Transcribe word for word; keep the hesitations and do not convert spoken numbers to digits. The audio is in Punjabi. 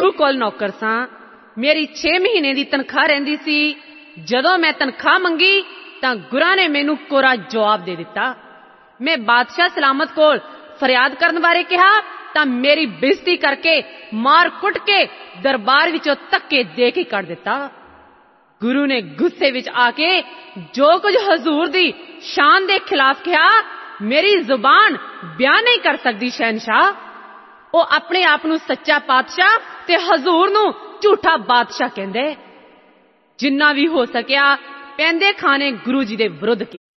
ਗੁਰੂ ਕੋਲ ਨੌਕਰ ਸਾਂ। ਮੇਰੀ ਛੇ ਮਹੀਨੇ ਦੀ ਤਨਖਾਹ ਰਹਿੰਦੀ ਸੀ। ਜਦੋਂ ਮੈਂ ਤਨਖਾਹ ਮੰਗੀ ਤਾਂ ਗੁਰਾਂ ਨੇ ਮੈਨੂੰ ਕੋਰਾ ਜਵਾਬ ਦੇ ਦਿੱਤਾ। ਮੈਂ ਬਾਦਸ਼ਾਹ ਸਲਾਮਤ ਕੋਲ ਫਰਿਆਦ ਕਰਨ ਬਾਰੇ ਕਿਹਾ ਤਾਂ ਮੇਰੀ ਬੇਇੱਜ਼ਤੀ ਕਰਕੇ ਮਾਰ ਕੁੱਟ ਕੇ ਦਰਬਾਰ ਵਿੱਚੋਂ ਧੱਕੇ ਦੇ ਕੇ ਕੱਢ ਦਿੱਤਾ। ਗੁਰੂ ਨੇ ਗੁੱਸੇ ਵਿੱਚ ਆ ਕੇ ਜੋ ਕੁਝ ਹਜ਼ੂਰ ਦੀ ਸ਼ਾਨ ਦੇ ਖਿਲਾਫ ਕਿਹਾ, ਮੇਰੀ ਜ਼ੁਬਾਨ ਬਿਆਨ ਨਹੀਂ ਕਰ ਸਕਦੀ ਸ਼ਹਿਨशाह। ਉਹ ਆਪਣੇ ਆਪ ਨੂੰ ਸੱਚਾ ਪਾਤਸ਼ਾਹ ਤੇ ਹਜ਼ੂਰ ਨੂੰ ਝੂਠਾ ਬਾਦਸ਼ਾਹ ਕਹਿੰਦੇ। ਜਿੰਨਾ ਵੀ ਹੋ ਸਕਿਆ ਪੈਂਦੇ ਖਾਨੇ ਗੁਰੂ ਜੀ ਦੇ ਵਿਰੁੱਧ